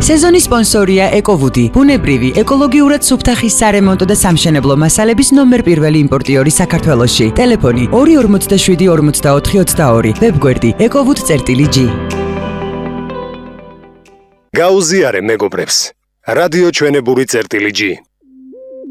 სეზონის სპონსორია ეკოვუდი, ბუნებრივი, ეკოლოგიურად სუფთახის სარემონტო და სამშენებლო მასალების ნომერ პირველი იმპორტიორი საქართველოში. ტელეფონი 247 44 22, ვებგვერდი ekovud.g. გაუზიარე მეგობრებს. რადიო ჩვენებური.g